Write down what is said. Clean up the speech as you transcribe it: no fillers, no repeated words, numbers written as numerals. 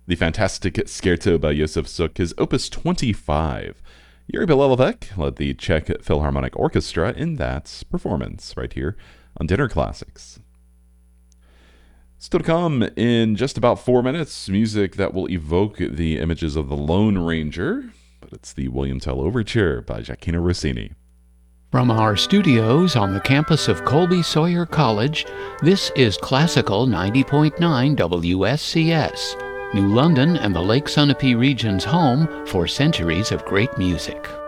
The fantastic Scherzo by Josef Suk is Opus 25. Yuri Belovek led the Czech Philharmonic Orchestra in that performance right here on Dinner Classics. Still to come in just about 4 minutes, music that will evoke the images of the Lone Ranger, but it's the William Tell Overture by Gioachino Rossini. From our studios on the campus of Colby Sawyer College, this is Classical 90.9 WSCS, New London and the Lake Sunapee region's home for centuries of great music.